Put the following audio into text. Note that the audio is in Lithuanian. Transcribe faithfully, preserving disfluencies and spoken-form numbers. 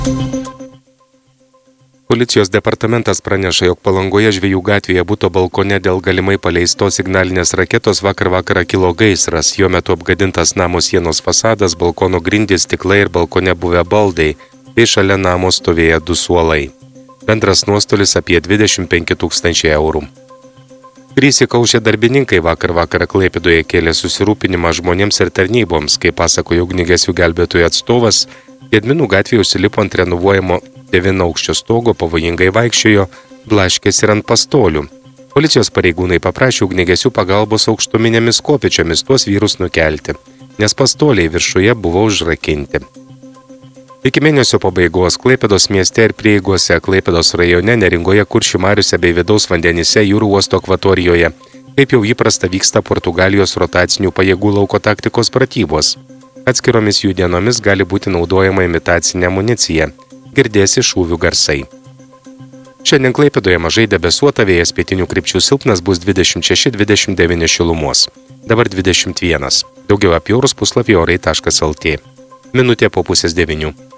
Policijos departamentas praneša, jog Palangoje Žvejų gatvėje buto balkone dėl galimai paleistos signalinės raketos vakar vakarą kilo gaisras. Jo metu apgadintas namo sienos fasadas, balkono grindys, stiklai ir balkone buvę baldai, bei šalia namo stovėję du suolai. Bendras nuostolis apie dvidešimt penki tūkstančiai eurų. Įsikaušę darbininkai vakar vakarą Klaipėdoje kėlė susirūpinimą žmonėms ir tarnyboms, kaip pasakojo ugniagesių gelbėtojų atstovas, Gedminų gatvėje užsilipo ant renovuojamo devynaukščio stogo, pavojingai vaikščiojo, blaškėsi ir ant pastolių. Policijos pareigūnai paprašė ugniagesių pagalbos aukštuminėmis kopėčiomis tuos vyrus nukelti, nes pastoliai viršuje buvo užrakinti. Iki mėnesio pabaigos Klaipėdos mieste ir prieigose Klaipėdos rajone, Neringoje, Kuršių mariose bei vidaus vandenyse jūrų uosto akvatorijoje, kaip jau įprasta, vyksta Portugalijos rotacinių pajėgų lauko taktikos pratybos. Atskiromis jų dienomis gali būti naudojama imitacinė amunicija. Girdėsi šūvių garsai. Šiandien Klaipėdoje mažai debesuota, vėjas pietinių krypčių silpnas, bus dvidešimt šeši dvidešimt devyni šilumos. Dabar dvidešimt vienas. Daugiau apie orus puslapyje orai taškas lt. Minutė po pusės devynių.